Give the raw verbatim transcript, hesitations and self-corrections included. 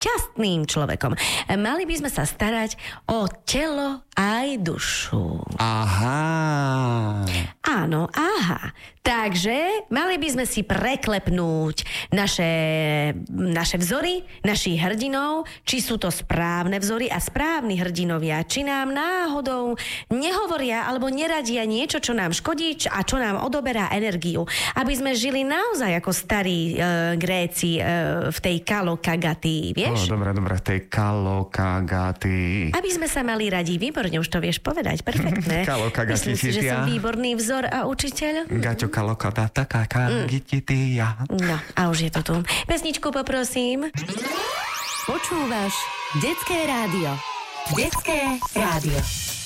šťastným človekom. Mali by sme sa starať o telo aj dušu. Aha. Áno, aha. Takže mali by sme si preklepnúť naše, naše vzory, našich hrdinov, či sú to správne vzory a správni hrdinovia, či nám náhodou nehovoria alebo neradia niečo, čo nám škodí a čo nám odoberá energiu. Aby sme žili naozaj ako starí e, Gréci e, v tej kalokagaty, vieš? O, dobre, dobre, v tej kalokagaty. Aby sme sa mali radi, výborne, už to vieš povedať, perfektné. Kalokagaty. Myslím si, že som výborný vzor a učiteľ. Gaťo kalokagata, kakagititija. No, a už je to tu. Pesničku poprosím. Počúvaš Detské rádio. Detské rádio.